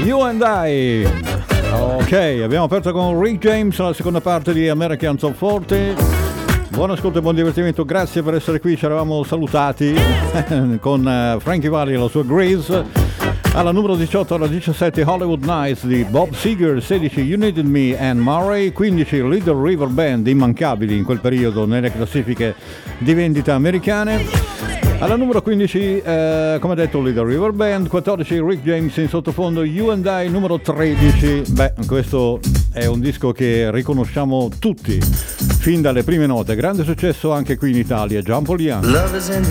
You and I. Ok, abbiamo aperto con Rick James la seconda parte di American Top 40. Buon ascolto e buon divertimento, grazie per essere qui. Ci eravamo salutati con Frankie Valli e la sua Grease. Alla numero 18, alla 17 Hollywood Nights di Bob Seger, 16 You Needed Me and Murray, 15 Little River Band, immancabili in quel periodo nelle classifiche di vendita americane. Alla numero 15, come detto, Little River Band, 14 Rick James in sottofondo, You and I, numero 13. Beh, questo è un disco che riconosciamo tutti, fin dalle prime note, grande successo anke qui in Italia, John Paul Young.